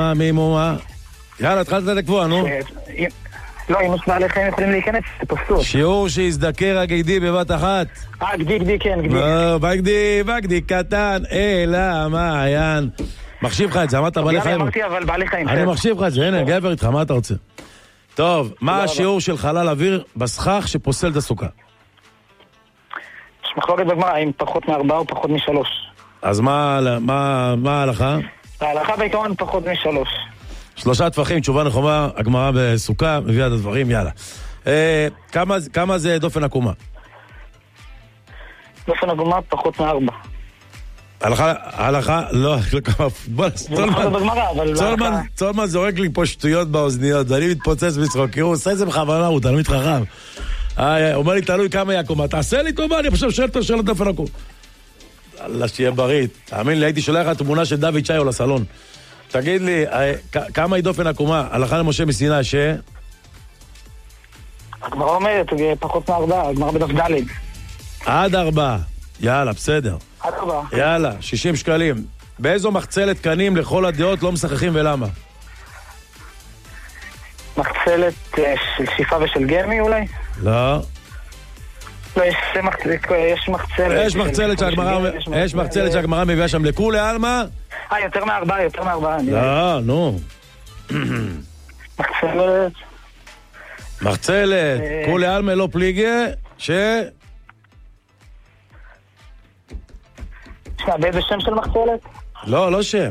למה, מי מומה. יאללה, התחלת לקבוע, נו. לא, אם יש בעלי חיים יכולים להיכנס, זה פסול. שיעור שיזדקר הגדי בבת אחת. גדי, כן, גדי. לא, בגדי קטן, אלא מעיין. מחשיב לך את זה, אמרת בעלי חיים. אמרתי, אבל בעלי חיים. אני מחשיב לך את זה, הנה, גבר איתך, מה אתה רוצה? טוב, מה השיעור של חלל אוויר בסכך שפוסל את הסוכה? יש מחלוקת בגמרא, אם פחות מ4 או פחות מ3. אז מה ההלכה? ההלכה בעיקרון פחות מ3. 3 טפחים, תשובה נכונה, הגמרא בסוכה, מביאה את הדברים, יאללה. כמה זה דופן עקומה? דופן עקומה פחות מ4. ההלכה, לא, צולמן זורק לי פה שטויות באוזניות, ואני מתפוצץ בצחוק, כי הוא עושה את זה בכוונה, הוא תלמיד חכם. אומר לי, תלוי כמה היא עקומה, תעשה לי טובה, אני חושב שואל את דופן עקומה. אללה, שיהיה בריא. תאמין לי, הייתי שולח לך תמונה של דוד צ'איו לסלון. תגיד לי, כמה היא דופן עקומה? הלכה למשה מסיני ש... הגמרא אומרת, פחות מ4, הגמרא בדף ד'. עד 4. יאללה, בסדר. עד 4. יאללה, 60 שקלים. באיזו מחצלת קנים לכל הדעות לא משחקים ולמה? מחצלת של שיפה ושל גרמי אולי? לא. לא, יש מחצלת שהגמרא מביאה שם לכולי עלמא. יותר מ4. לא, נו. מחצלת, כולי עלמא לא פליגה, באיזה שם של מחצלת? לא שם.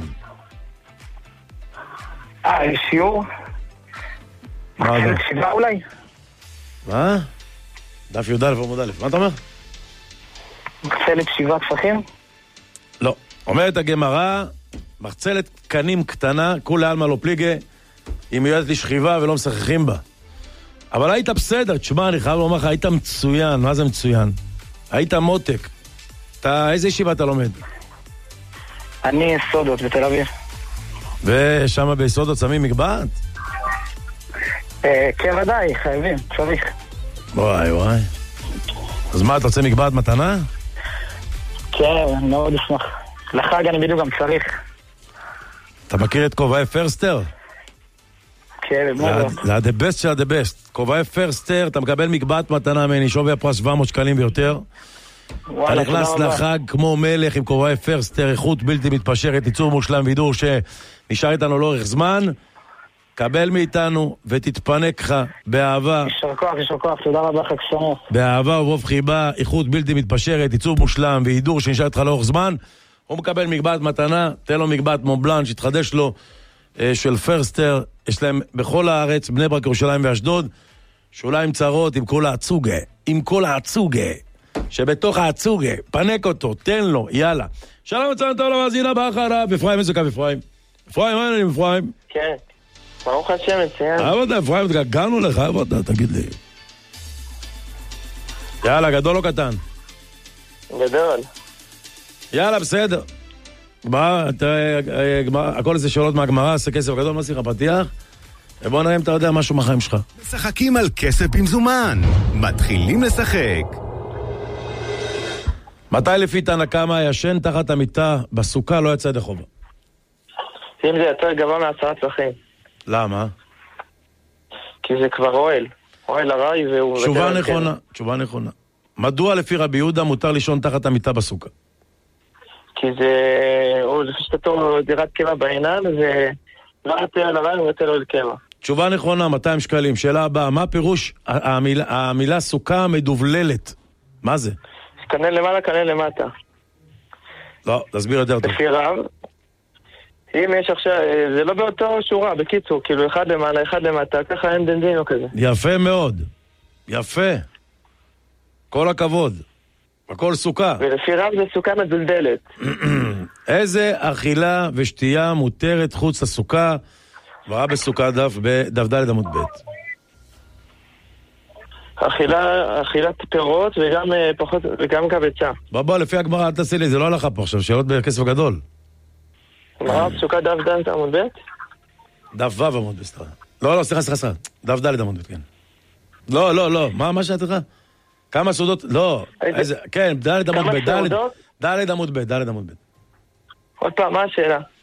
יש שיעור? מחצלת שיבה אולי? מה? דף י"א עמוד א', מה אתה אומר? מחצלת 7 טפחים? לא. אומרת הגמרא, מחצלת קנים קטנה, כולי עלמא לא פליגה, היא מיועדת לשכיבה ולא משחקים בה. אבל היית בסדר, תשמע, אני חייב לומר לך, היית מצוין, מה זה מצוין? היית מותק. איזה ישיבה אתה לומד? אני יסודות בתל אביב. ושם ביסודות שמים מגבעת? כן, ודאי, חייבים, צריך. וואי. אז מה, אתה רוצה מגבעת מתנה? כן, מאוד אשמח. לחג אני בדיוק גם צריך. אתה מכיר את כובעי פרסטר? כן, מאוד. זה the best של the best. כובעי פרסטר, אתה מקבל מגבעת מתנה ממני, שווי הפרס 700 שקלים ויותר. אתה נכנס לחג כמו מלך עם כובעי פרסטר, איכות בלתי מתפשרת, ייצור מושלם וידור שנשאר איתנו לאורך זמן. קבל מאיתנו ותתפנק לך באהבה. יישר כוח, תודה רבה, חג שמח. באהבה וברוב חיבה, איכות בלתי מתפשרת, ייצור מושלם וידור שנשאר איתך לאורך זמן. הוא מקבל מגבעת מתנה, תן לו מגבעת מובלן, שיתחדש לו של פרסטר. יש להם בכל הארץ, בני ברק, ירושלים ואשדוד, שוליים צרות עם כל העצוגה, שבתוך העצוגה, פנק אותו, תן לו, יאללה. שלום מצוין טוב למאזין הבא אחריו, אפרים, איזה קו אפרים? אפרים, מה העניינים אפרים? כן, ברוך השם, מצוין. עבודה, אפרים, גרנו לך, עבודה, תגיד לי. יאללה, גדול או קטן? גדול. יאללה, בסדר. הכל איזה שאלות מהגמרא, עשה כסף גדול, מה שיחה פתיח? ובוא נראה אם אתה יודע משהו מהחיים שלך. משחקים על כסף במזומן. מתחילים לשחק. מתי לפי תנא קמא הישן תחת המיטה בסוכה לא יצא ידי חובה? אם זה יותר גבוה מ10 טפחים. למה? כי זה כבר אוהל ארעי והוא... תשובה נכונה. מדוע לפי רבי יהודה מותר לישון תחת המיטה בסוכה? כי זה... לפי שתתו דירת קבע בעינן, זה לא יותר על ארעי, הוא יותר אוהל קבע. תשובה נכונה, 200 שקלים. שאלה הבאה, מה פירוש המילה סוכה מדובללת? מה זה? כנן למעלה, כנן למטה. לא, תסביר יותר טוב. לפי רב, אם יש עכשיו, זה לא באותו שורה, בקיצור, כאילו אחד למעלה, אחד למטה, ככה אין דנדין או כזה. יפה מאוד, יפה. כל הכבוד. הכל סוכה. ולפי רב זה סוכה מדולדלת. איזה אכילה ושתייה מותרת חוץ לסוכה? וראה בסוכה דף ד' עמוד ב'. אכילת פירות וגם פחות, וגם קבצה. בוא, לפי הגמרא, אל תעשי לי, זה לא הלכה פה עכשיו, שאלות בכסף גדול. גמרא פסוקה דף ד' עמוד ב'? דף ו' עמוד ב', סליחה. לא, סליחה. דף ד' עמוד ב', כן. לא, מה שאלת לך? כמה סעודות? לא. כן, ד' עמוד ב'. ד' עמוד ב'. עוד פעם, מה השאלה?